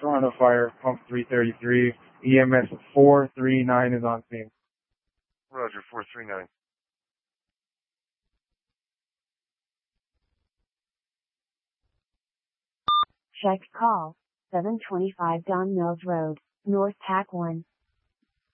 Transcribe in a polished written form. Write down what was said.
Toronto Fire, pump 333, EMS 439 is on scene. Roger, 439. Check call, 725 Don Mills Road, North Pack 1.